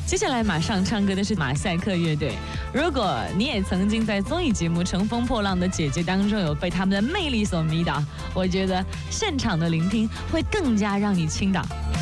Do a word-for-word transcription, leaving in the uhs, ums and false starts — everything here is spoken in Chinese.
接下来马上唱歌的是马赛克乐队。如果你也曾经在综艺节目《乘风破浪的姐姐》当中有被他们的魅力所迷倒，我觉得现场的聆听会更加让你倾倒。